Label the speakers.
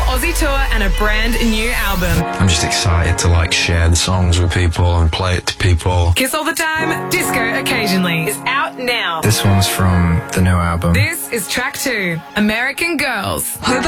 Speaker 1: Aussie tour and a brand new album.
Speaker 2: I'm just excited to share the songs with people and play it to people.
Speaker 1: Kiss All the Time, Disco Occasionally is out now.
Speaker 2: This one's from the new album.
Speaker 1: This is track 2, American Girls.